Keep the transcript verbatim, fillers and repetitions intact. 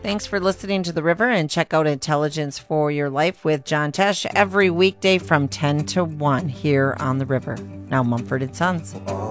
Thanks for listening to The River, and check out Intelligence for Your Life with John Tesh every weekday from ten to one here on The River. Now Mumford and Sons.